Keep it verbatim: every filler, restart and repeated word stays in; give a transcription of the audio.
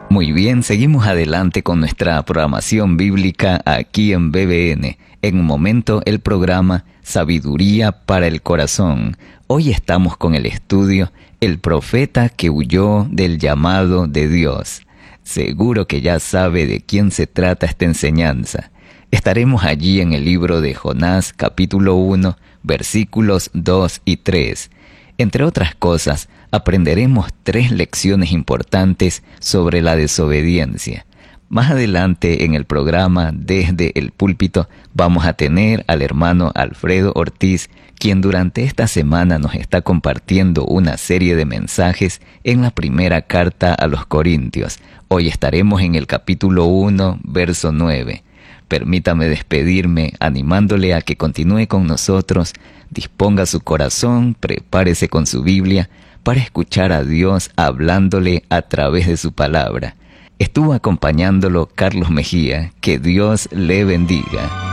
Muy bien, seguimos adelante con nuestra programación bíblica aquí en B B N. En un momento, el programa Sabiduría para el Corazón. Hoy estamos con el estudio El profeta que huyó del llamado de Dios. Seguro que ya sabe de quién se trata esta enseñanza. Estaremos allí en el libro de Jonás, capítulo uno, versículos dos y tres. Entre otras cosas, aprenderemos tres lecciones importantes sobre la desobediencia. Más adelante en el programa, desde el púlpito, vamos a tener al hermano Alfredo Ortiz, quien durante esta semana nos está compartiendo una serie de mensajes en la primera carta a los Corintios. Hoy estaremos en el capítulo uno, verso nueve. Permítame despedirme animándole a que continúe con nosotros, disponga su corazón, prepárese con su Biblia para escuchar a Dios hablándole a través de su palabra. Estuvo acompañándolo Carlos Mejía. Que Dios le bendiga.